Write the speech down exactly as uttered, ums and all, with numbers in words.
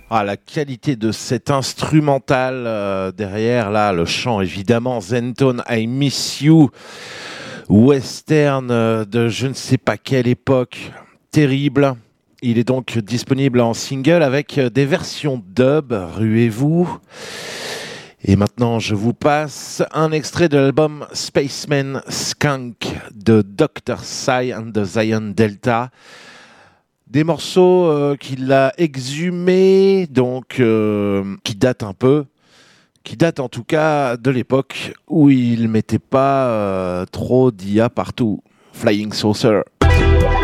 Ah, la qualité de cet instrumental euh, derrière, là, le chant évidemment, Zenton, I Miss You, western euh, de je ne sais pas quelle époque, terrible. Il est donc disponible en single avec des versions dub, ruez-vous. Et maintenant, je vous passe un extrait de l'album Spaceman Skunk de docteur Psy and the Zion Delta. Des morceaux euh, qu'il a exhumés, donc euh, qui datent un peu, qui datent en tout cas de l'époque où il mettait pas euh, trop d'I A partout. Flying Saucer.